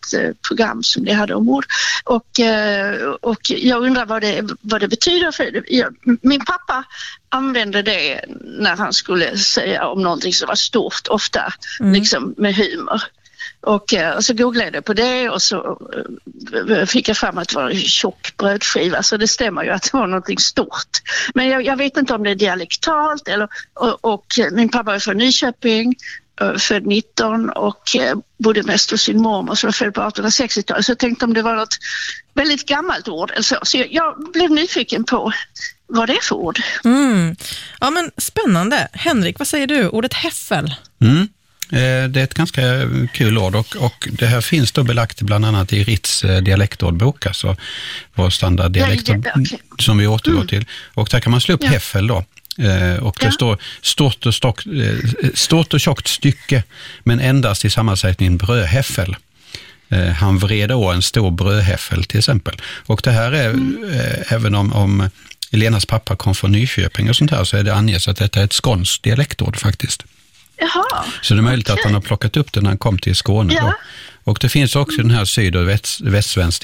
program som de hade om ord. Och jag undrar vad det betyder. För min pappa använde det när han skulle säga om någonting som var stort, ofta liksom med humor. Och så googlade jag på det och så fick jag fram att det var en tjock brödskiva, så det stämmer ju att det var någonting stort. Men jag vet inte om det är dialektalt och min pappa är från Nyköping, född 19 och bodde mest hos sin mormor som var född på 1860-talet. Så jag tänkte om det var något väldigt gammalt ord eller så. Så jag blev nyfiken på vad det är för ord. Ja, men spännande. Henrik, vad säger du? Ordet häffel. Det är ett ganska kul ord och det här finns då belagt bland annat i Ritz dialektordbok, alltså vår standarddialektord som vi återgår till. Och där kan man slå upp häffel då. Och det står stort och tjockt stycke, men endast i sammansättningen brödhäffel. Han vred å en stor brödhäffel till exempel. Och det här är, även om Elenas pappa kom från Nyköping och sånt här, så är det anges att detta är ett skånskt dialektord faktiskt. Jaha, så det är möjligt att han har plockat upp det när han kom till Skåne. Då. Och det finns också den här syd- och västsvensk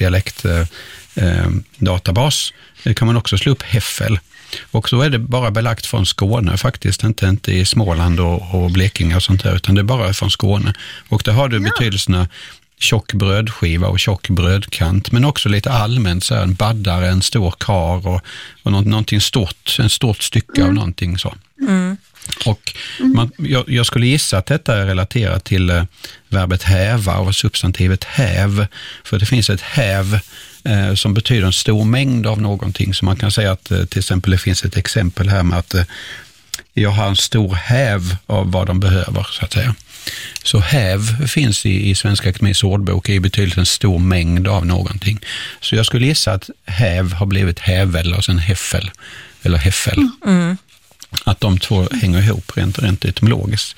dialektdatabas. Det kan man också slå upp häffel. Och så är det bara belagt från Skåne faktiskt, inte i Småland och Blekinge och sånt där, utan det är bara från Skåne. Och där har du betydelserna tjock brödskiva och tjock brödkant, men också lite allmänt så här, en baddare, en stor kar och någonting stort, en stort stycke av någonting så. Och jag skulle gissa att detta är relaterat till verbet häva och substantivet häv, för det finns ett häv som betyder en stor mängd av någonting, så man kan säga att till exempel det finns ett exempel här med att jag har en stor häv av vad de behöver så att säga. Så häv finns i Svenska Akademiens ordbok i betydligt en stor mängd av någonting. Så jag skulle gissa att häv har blivit hävel och sen häffel eller häffel. Att de två hänger ihop rent etymologiskt.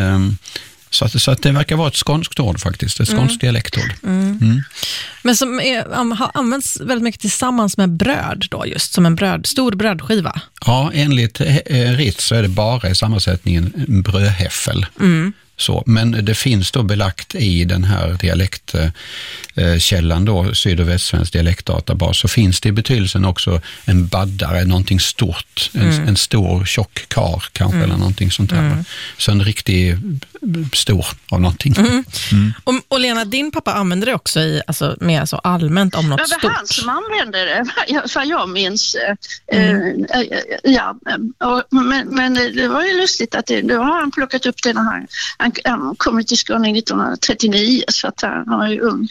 Så att det verkar vara ett skånskt ord faktiskt, ett skånskt dialektord. Men som har använts väldigt mycket tillsammans med bröd då, just som en stor brödskiva. Ja, enligt Ritz så är det bara i sammansättningen brödhäffel. Så, men det finns då belagt i den här dialektkällan då, syd- och västsvensk dialektdatabas, så finns det i betydelsen också en baddare, någonting stort, en stor tjock kar kanske eller någonting sånt där. Så en riktig stor av någonting. Och Lena, din pappa använder det också mer så allmänt om något stort. Det var han som använde det, för jag minns. Men det var ju lustigt att då har han plockat upp det när han kom till Skåne 1939, så att han var ju ung.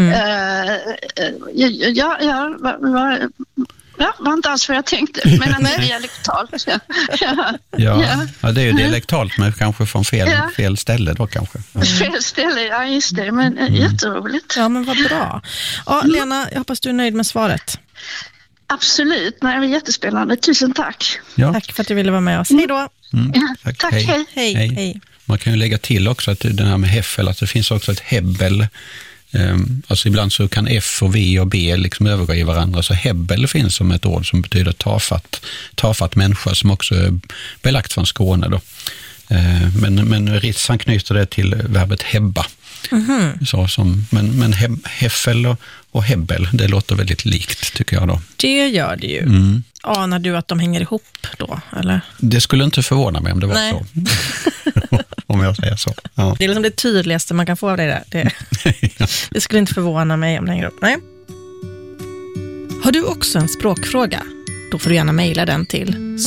Var inte alls vad jag tänkte, men han är dialektalt. Ja, det är ju dialektalt, men kanske från fel ställe då kanske. Fel ställe, ja just det, men jätteroligt. Ja, men vad bra. Ja, Lena, jag hoppas du är nöjd med svaret. Absolut, det var jättespännande. Tusen tack. Ja. Tack för att du ville vara med oss. Hej då. Tack, Hej. Man kan ju lägga till också att den här med häffel, att det finns också ett hebbel. Alltså ibland så kan F och V och B liksom övergå i varandra, så hebbel finns som ett ord som betyder tafatt människa, som också är belagt från Skåne då. Men Ritz han knyter det till verbet hebba. Men häffel och hebbel, det låter väldigt likt tycker jag då. Det gör det ju. Anar du att de hänger ihop då, eller? Det skulle inte förvåna mig om det var så. Om jag säger så. Ja. Det är liksom det tydligaste man kan få av det där. Det skulle inte förvåna mig om det hänger upp. Nej. Har du också en språkfråga? Då får du gärna mejla den till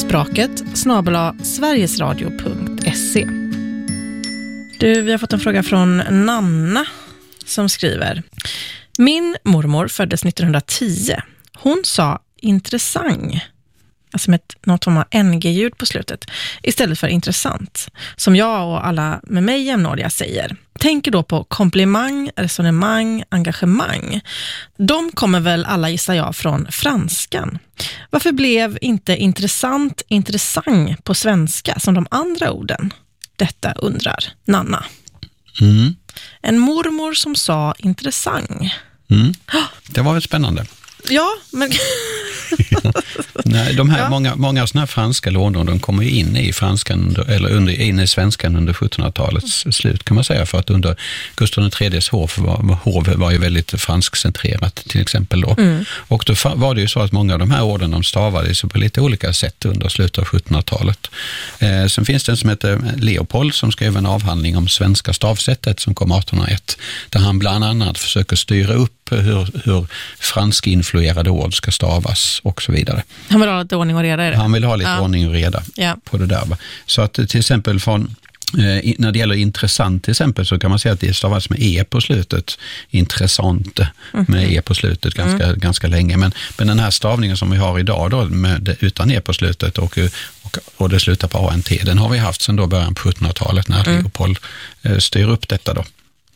spraket@sverigesradio.se. Vi har fått en fråga från Nanna som skriver: Min mormor föddes 1910. Hon sa intressant, alltså med något form av NG-ljud på slutet, istället för intressant, som jag och alla med mig jämnåriga säger. Tänker då på komplimang, resonemang, engagemang. De kommer väl alla, gissar jag, från franskan. Varför blev inte intressant på svenska som de andra orden? Detta undrar Nanna. En mormor som sa intressant. Det var väl spännande. Ja, men Nej, de här, många sådana här franska lånor, de kommer ju in i franskan in i svenskan under 1700-talets slut kan man säga, för att under Gustav III:s hov var ju väldigt franskcentrerat till exempel då. Och då var det ju så att många av de här orden de stavades på lite olika sätt under slutet av 1700-talet. Sen finns det en som heter Leopold som skrev en avhandling om svenska stavsättet som kom 1801, där han bland annat försöker styra upp hur franskinfluerade ord ska stavas och så vidare. Han vill ha lite ordning och reda i det. Han vill ha lite ordning och reda på det där. Så att till exempel när det gäller intressant till exempel så kan man säga att det stavas med e på slutet. Intressant med e på slutet ganska länge. Men den här stavningen som vi har idag då, utan e på slutet och det slutar på ANT, den har vi haft sedan då början på 1700-talet när Leopold styr upp detta då.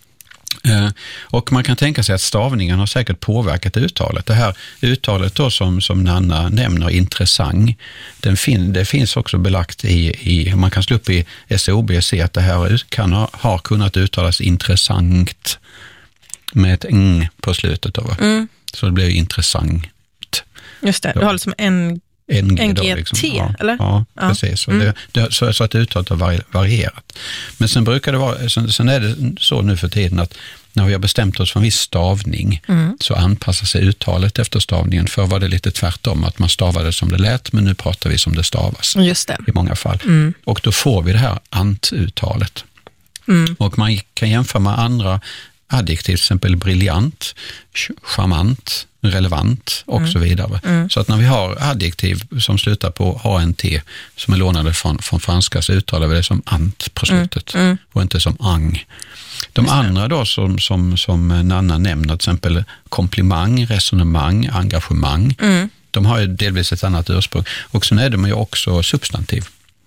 Och man kan tänka sig att stavningen har säkert påverkat uttalet. Det här uttalet då som Nanna nämner, intressant, det finns också belagt man kan slå upp i SOB och se att det här har kunnat uttalas intressant med ett ng på slutet då, så det blir intressant. Just det, du har liksom NGT, liksom. Eller? Ja, precis. Så att uttalet har varierat. Men sen brukar det vara, sen är det så nu för tiden att när vi har bestämt oss för en viss stavning så anpassar sig uttalet efter stavningen. Förr var det lite tvärtom, att man stavade som det lät, men nu pratar vi som det stavas. Just det. I många fall. Och då får vi det här ant-uttalet. Och man kan jämföra med andra adjektiv, till exempel briljant, charmant, relevant och så vidare. Så att när vi har adjektiv som slutar på ANT som är lånade från franska, så uttalar vi det som ant på slutet och inte som ang. De andra då som Nanna nämner, till exempel komplimang, resonemang, engagemang, de har ju delvis ett annat ursprung. Och sen är de ju också substantiv.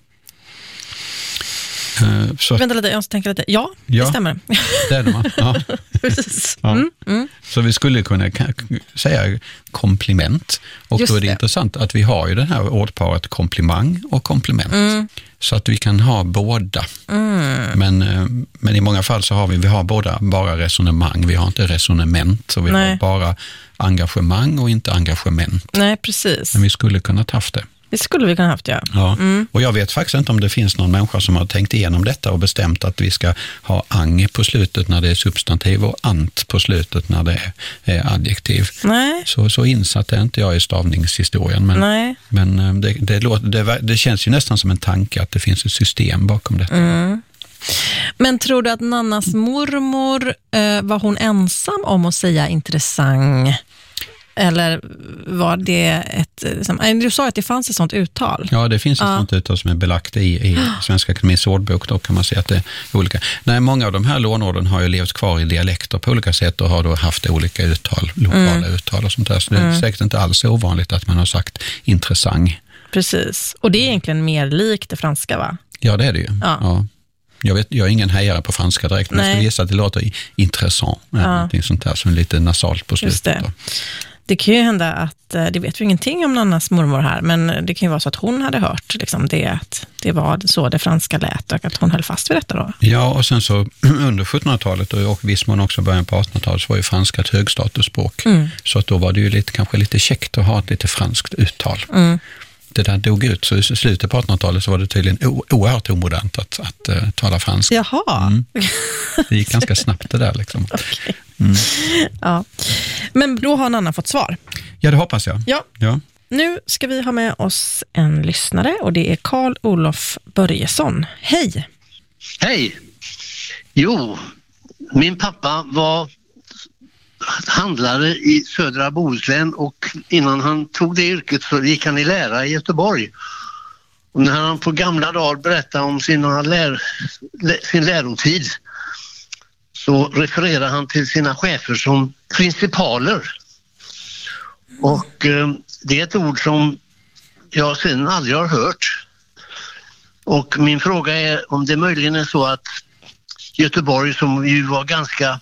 Vänta lite, jag måste tänka lite. Ja, det stämmer. Det är de, ja. Precis. Ja. Så vi skulle kunna säga komplement. Och just då är det intressant att vi har ju det här ordparet komplimang och komplement. Så att vi kan ha båda. Men i många fall så har vi har bara resonemang. Vi har inte resonement. Så vi har bara engagemang och inte engagement. Nej, precis. Men vi skulle kunna ta haft det. Det skulle vi kunna haft, ja. Och jag vet faktiskt inte om det finns någon människa som har tänkt igenom detta och bestämt att vi ska ha ang på slutet när det är substantiv och ant på slutet när det är adjektiv. Nej. Så insatt är inte jag i stavningshistorien. Men det känns ju nästan som en tanke att det finns ett system bakom detta. Men tror du att Nannas mormor, var hon ensam om att säga intressant? Eller var det du sa att det fanns ett sånt uttal? Ja, det finns ett sånt uttal som är belagt i Svenska Akademiens ordbok. Då kan man se att det är olika. Nej, många av de här lånorden har ju levt kvar i dialekter på olika sätt och har då haft olika uttal, lokala uttal och sånt där. Så det är säkert inte alls ovanligt att man har sagt intressant. Precis. Och det är egentligen mer likt det franska, va? Ja, det är det ju. Ja. Jag är ingen hejare på franska direkt, men jag skulle gissa att det låter intressant. Någonting sånt där som är lite nasalt på slutet. Det kan ju hända att, det vet vi ingenting om Nannas mormor här, men det kan ju vara så att hon hade hört liksom det, att det var så det franska lät och att hon höll fast vid detta då. Ja, och sen så under 1700-talet och viss mån också början på 1800-talet så var ju franska ett högstatusspråk. Så att då var det ju kanske lite käckt att ha ett lite franskt uttal. Det där dog ut, så i slutet på 1800-talet så var det tydligen oerhört omodernt att tala franska. Jaha. Det gick ganska snabbt det där liksom. Okay. Ja. Men då har Nanna fått svar. Ja, det hoppas jag. Ja. Nu ska vi ha med oss en lyssnare och det är Karl-Olof Börjesson. Hej! Hej! Jo, min pappa var handlare i södra Bohuslän och innan han tog det yrket så gick han i lära i Göteborg. Och när han på gamla dagar berättade om sin lärotid så refererar han till sina chefer som principaler. Och det är ett ord som jag sen aldrig har hört. Och min fråga är om det möjligen är så att Göteborg, som ju var ganska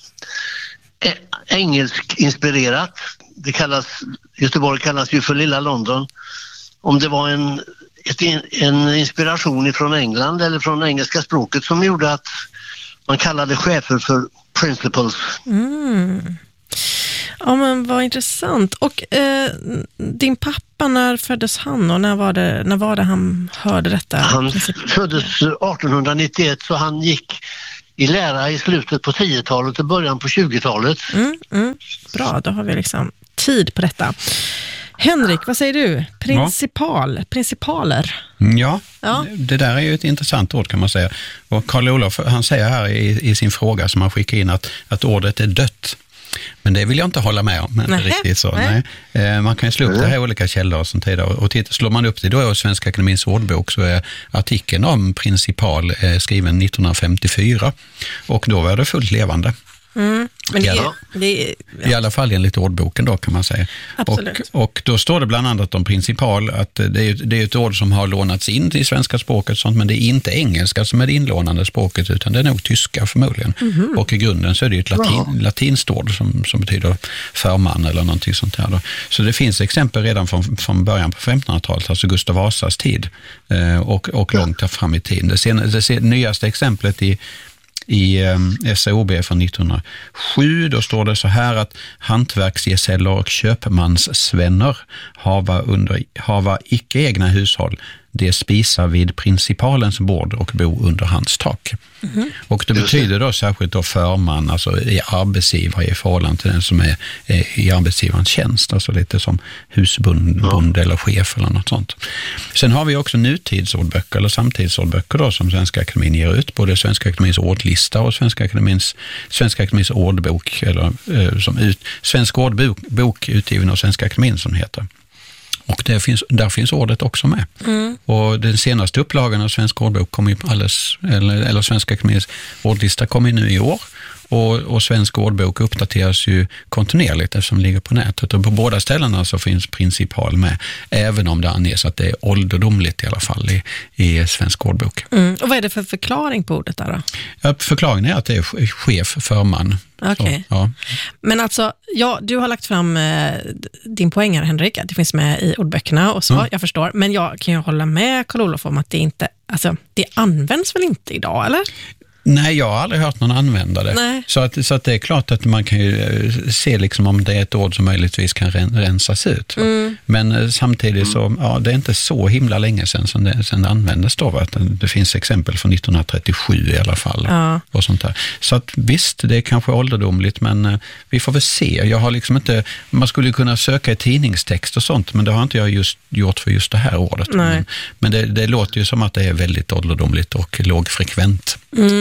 engelsk-inspirerat, Göteborg kallas ju för lilla London, om det var en inspiration från England eller från engelska språket som gjorde att man kallade chefer för principals. Ja, men vad intressant. Och din pappa, när föddes han och när var det han hörde detta? Han föddes 1891, så han gick i lära i slutet på 10-talet och början på 20-talet. Bra, då har vi liksom tid på detta. Henrik, vad säger du? Principaler? Ja, det där är ju ett intressant ord kan man säga. Och Karl-Olof, han säger här i sin fråga som han skickar in att ordet är dött. Men det vill jag inte hålla med om. Inte riktigt så. Nej. Man kan ju slå upp det här i olika källor och sånt där. Och slår man upp det då i Svenska Akademiens ordbok, så är artikeln om principal skriven 1954. Och då var det fullt levande. Men i alla fall enligt ordboken då, kan man säga. Och då står det bland annat om principal att det är ett ord som har lånats in i svenska språket, sånt, men det är inte engelska som är det inlånande språket, utan det är nog tyska förmodligen. Och i grunden så är det ju ett latinskt ord som betyder förman eller någonting sånt där då. Så det finns exempel redan från början på 1500-talet, alltså Gustav Vasas tid och långt fram i tiden. Det nyaste exemplet i SOB från 1907, då står det så här att hantverksgesäller och köpmanssvänner hava icke egna hushåll, det spisar vid principalens bord och bo under hans tak. Och det betyder då särskilt då förman, alltså i arbetsgivare i förhållande till den som är i arbetsgivarens tjänst, alltså lite som husbond eller chef eller något sånt. Sen har vi också nutidsordböcker eller samtidsordböcker då, som Svenska Akademin ger ut, både Svenska Akademins ordlista och Svenska Akademins ordbok, eller Svensk ordbok utgiven av Svenska Akademin som heter. Och där finns ordet också med. Och den senaste upplagan av Svensk ordbok kommer ju eller Svenska Akademiens ordlista kommer nu i år. Och Svensk ordbok uppdateras ju kontinuerligt eftersom det ligger på nätet. Och på båda ställena så finns principal med, även om det anges att det är ålderdomligt i alla fall i Svensk ordbok. Och vad är det för förklaring på ordet där då? Ja, förklaringen är att det är chef, förman. Okej. Ja. Men alltså, du har lagt fram din poäng här, Henrik, att det finns med i ordböckerna och så, jag förstår. Men jag kan ju hålla med Karl-Olof om att det inte, alltså det används väl inte idag, eller? Nej, jag har aldrig hört någon använda det. Nej. Så att det är klart att man kan ju se liksom om det är ett ord som möjligtvis kan rensas ut. Men samtidigt så, det är inte så himla länge sedan det användes då. Att det finns exempel från 1937 i alla fall. Och sånt där. Så att visst, det är kanske ålderdomligt, men vi får väl se. Jag har liksom inte, man skulle kunna söka i tidningstext och sånt, men det har inte jag gjort för just det här ordet. Men det låter ju som att det är väldigt ålderdomligt och lågfrekvent.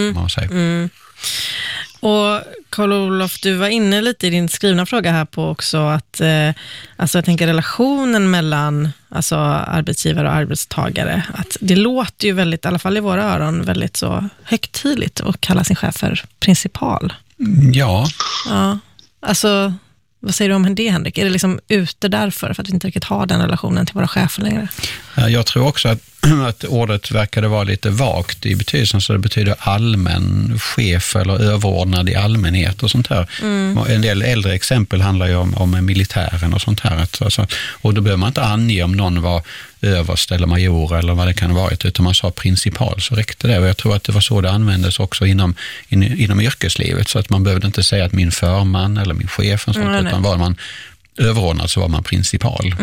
Och Karl-Olof, du var inne lite i din skrivna fråga här på också att alltså jag tänker relationen mellan alltså arbetsgivare och arbetstagare, att det låter ju väldigt, i alla fall i våra öron, väldigt så högtidligt att kalla sin chef för principal. Ja. Alltså, vad säger du om det, Henrik? Är det liksom ute därför att vi inte riktigt har den relationen till våra chefer längre? Jag tror också att ordet verkade vara lite vagt i betydelsen, så det betyder allmän chef eller överordnad i allmänhet och sånt här. En del äldre exempel handlar ju om militären och sånt här. Alltså, och då behöver man inte ange om någon var överst eller major eller vad det kan ha varit, utan man sa principal, så räckte det. Och jag tror att det var så det användes också inom yrkeslivet, så att man behövde inte säga att min förman eller min chef och sånt, utan var man överordnad så var man principal.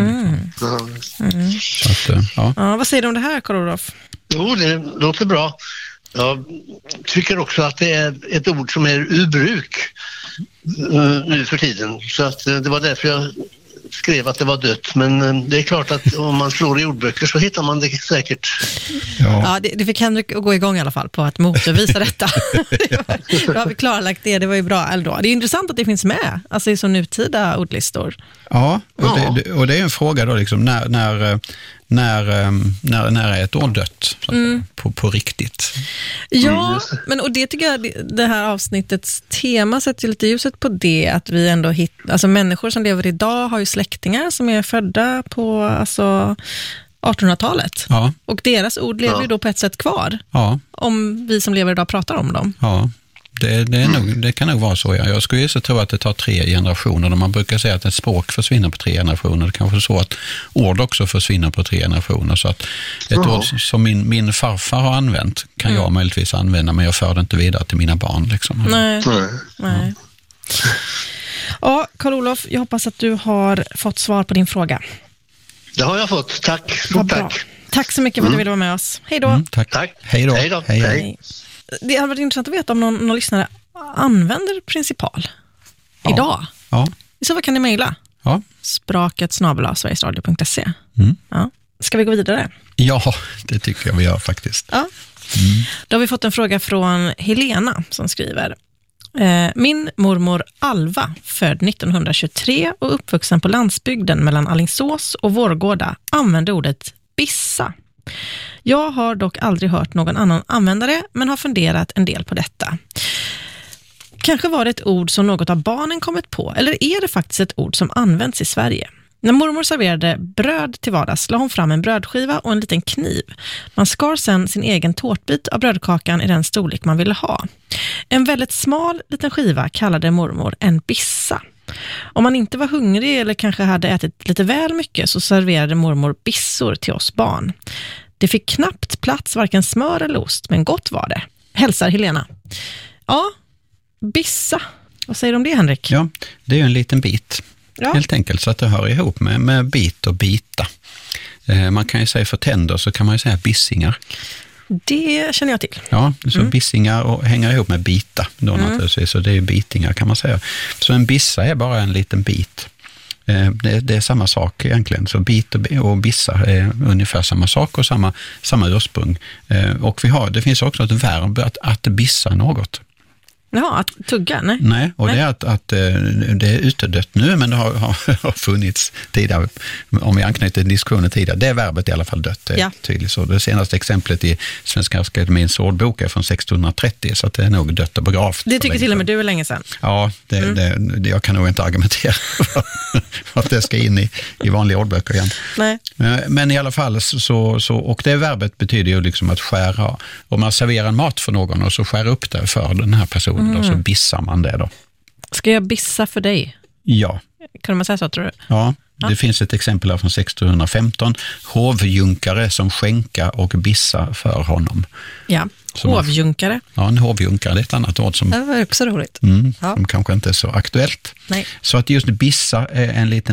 Så att, vad säger du om det här, Karl-Olof? Jo, det låter bra. Jag tycker också att det är ett ord som är ur bruk nu för tiden. Så att det var därför jag skrev att det var dött. Men det är klart att om man slår i ordböcker så hittar man det säkert. Ja, det fick Henrik att gå igång i alla fall på att motbevisa detta. Då har vi klarlagt det. Det var ju bra ändå. Det är intressant att det finns med, alltså i så nutida ordlistor. Ja, och det är en fråga då liksom, när är ett ord dött på riktigt? Ja, men och det tycker jag, det här avsnittets tema sätter lite ljuset på det, att vi ändå alltså människor som lever idag har ju släktingar som är födda på alltså 1800-talet. Ja. Och deras ord lever ju då på ett sätt kvar. Ja. Om vi som lever idag pratar om dem. Ja. Det kan nog vara så. Jag skulle ju så tro att det tar 3 generationer. Man brukar säga att ett språk försvinner på 3 generationer. Det kanske är så att ord också försvinner på 3 generationer. Så att ett ord som min farfar har använt kan jag möjligtvis använda, men jag för det inte vidare till mina barn. Liksom. Nej. Ja, Karl-Olof, jag hoppas att du har fått svar på din fråga. Det har jag fått. Tack. Stort tack. Tack så mycket för att du ville vara med oss. Hej då. Tack. Hej då. Hej. Det hade varit intressant att veta om någon lyssnare använder Principal idag. Ja. I så fall kan ni mejla. Ja. spraket@sverigesradio.se. Ja. Ska vi gå vidare? Ja, det tycker jag vi gör faktiskt. Ja. Då har vi fått en fråga från Helena som skriver: min mormor Alva, född 1923 och uppvuxen på landsbygden mellan Alingsås och Vårgårda, använde ordet bissa. Jag har dock aldrig hört någon annan användare, men har funderat en del på detta. Kanske var det ett ord som något av barnen kommit på, eller är det faktiskt ett ord som används i Sverige? När mormor serverade bröd till vardags la hon fram en brödskiva och en liten kniv. Man skar sedan sin egen tårtbit av brödkakan i den storlek man ville ha. En väldigt smal liten skiva kallade mormor en bissa. Om man inte var hungrig eller kanske hade ätit lite väl mycket så serverade mormor bissor till oss barn. Det fick knappt plats varken smör eller ost, men gott var det. Hälsar Helena. Ja, bissa. Vad säger du om det, Henrik? Ja, det är ju en liten bit. Ja. Helt enkelt, så att det hör ihop med bit och bita. Man kan ju säga för tänder så kan man ju säga bissingar. Det känner jag till. Ja, så bissingar och hänger ihop med bita då naturligtvis, så det är ju bitingar kan man säga. Så en bissa är bara en liten bit. Det är samma sak egentligen, så bit och bissa är ungefär samma sak och samma ursprung. Och det finns också ett verb att bissa något. Ja, att tugga, nej. Nej, och det är att det är utdött nu, men det har funnits tidigare, om vi anknyter till diskussionen tidigare. Det är verbet i alla fall dött, det är tydligt så. Det senaste exemplet i Svenska Akademiens ordbok är från 1630, så att det är nog dött och begravt. Det tycker till och med du är länge sedan. Ja, jag kan nog inte argumentera för att det ska in i vanliga ordböcker igen. Nej. Men i alla fall så och det verbet betyder ju liksom att skära. Om man serverar en mat för någon och så skär upp det för den här personen, och så bissar man det då. Ska jag bissa för dig? Ja. Kan man säga så, tror du? Ja, det finns ett exempel här från 1615. Hovjunkare som skänka och bissa för honom. Ja, hovjunkare. Ja, en hovjunkare, det är ett annat ord som... Det var också roligt. Som kanske inte är så aktuellt. Nej. Så att just bissa är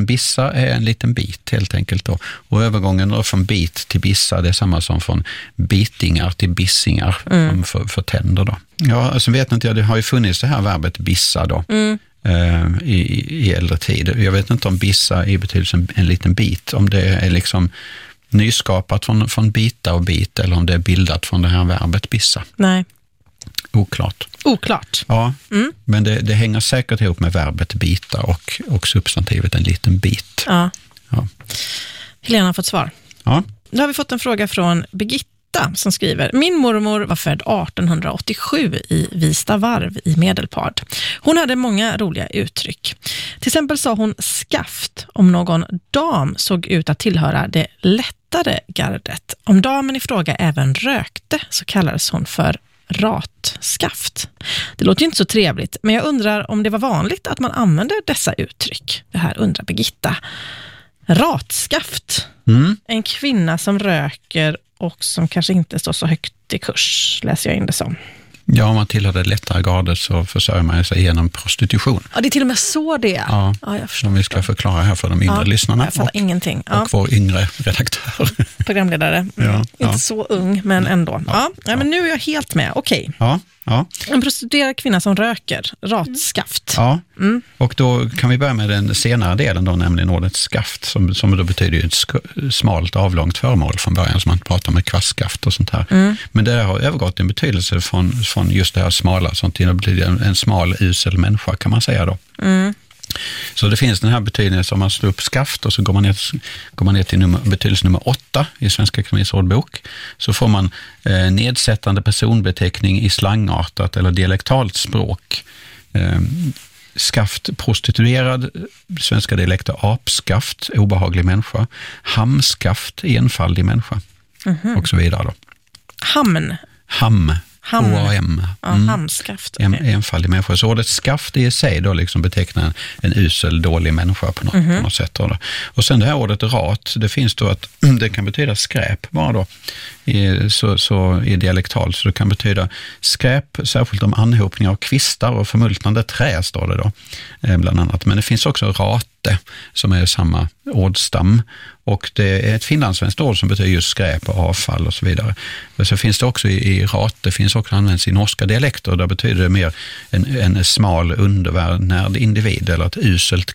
en liten bit helt enkelt då. Och övergången då från bit till bissa, det är samma som från bitingar till bissingar för tänder då. Ja, alltså vet inte jag, det har ju funnits det här verbet bissa då. I äldre tid. Jag vet inte om bissa i betydelsen en liten bit, om det är liksom nyskapat från bita och bit, eller om det är bildat från det här verbet bissa. Nej. Oklart. Ja, men det hänger säkert ihop med verbet bita och substantivet en liten bit. Ja. Helena har fått svar. Ja. Nu har vi fått en fråga från Birgitta som skriver: min mormor var född 1887 i Vistavarv i Medelpad. Hon hade många roliga uttryck. Till exempel sa hon skaft om någon dam såg ut att tillhöra det lättare gardet. Om damen i fråga även rökte så kallades hon för ratskaft. Det låter ju inte så trevligt, men jag undrar om det var vanligt att man använde dessa uttryck. Det här undrar Birgitta. Ratskaft. En kvinna som röker och som kanske inte står så högt i kurs, läser jag in det som. Ja, om man tillhör det lättare gardet så försörjer man sig genom prostitution. Ja, det är till och med så det är. Ja, jag förstår. Som vi ska förklara här för de yngre lyssnarna. Jag fattar ingenting. Och vår yngre redaktör. Programledare. Inte så ung, men ändå. Men nu är jag helt med. Okej. Ja. En prostituerad kvinna som röker. Ratskaft. Ja, och då kan vi börja med den senare delen då, nämligen ordet skaft, som då betyder ett smalt avlångt föremål från början, som man pratar med kvastskaft och sånt här. Men det har övergått en betydelse från just det här smala, sånt till att bli en smal, usel människa kan man säga då. Så det finns den här betydelsen som man slår upp skaft och så går man ner till betydelse nummer 8 i Svenska Akademiens ordbok. Så får man nedsättande personbeteckning i slangartat eller dialektalt språk. Skaft, prostituerad, svenska dialekter, apskaft, obehaglig människa, hamskaft, enfaldig människa och så vidare då. OAM. Hamskaft. Okay. Enfaldig människa. Så ordet skaft i sig då liksom betecknar en usel, dålig människa på något sätt. Då. Och sen det här ordet rat, det finns då att det kan betyda skräp bara då. I dialektal, så det kan betyda skräp, särskilt om anhopning av kvistar och förmultnande trä står det då, bland annat. Men det finns också rate som är samma ordstam, och det är ett finlandssvenskt ord som betyder just skräp och avfall och så vidare. Så finns det också i rate, finns också används i norska dialekter, där betyder det mer en smal, undernärd individ eller ett uselt